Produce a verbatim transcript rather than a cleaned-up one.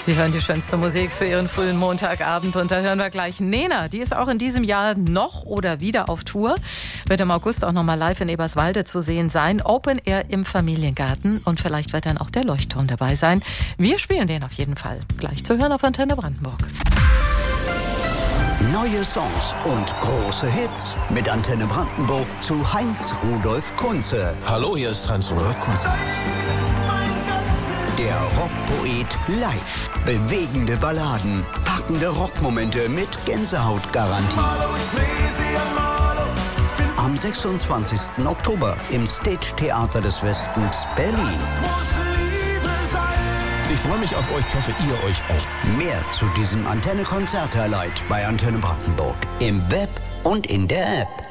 Sie hören die schönste Musik für Ihren frühen Montagabend und da hören wir gleich Nena. Die ist auch in diesem Jahr noch oder wieder auf Tour. Wird im August auch nochmal live in Eberswalde zu sehen sein. Open Air im Familiengarten und vielleicht wird dann auch der Leuchtturm dabei sein. Wir spielen den auf jeden Fall. Gleich zu hören auf Antenne Brandenburg. Neue Songs und große Hits mit Antenne Brandenburg zu Heinz Rudolf Kunze. Hallo, hier ist Heinz Rudolf Kunze. Der Rockpoet live. Bewegende Balladen, packende Rockmomente mit Gänsehautgarantie. Am sechsundzwanzigsten Oktober im Stage Theater des Westens Berlin. Ich freue mich auf euch, ich hoffe, ihr euch auch. Mehr zu diesem Antenne-Konzert-Highlight bei Antenne Brandenburg im Web und in der App.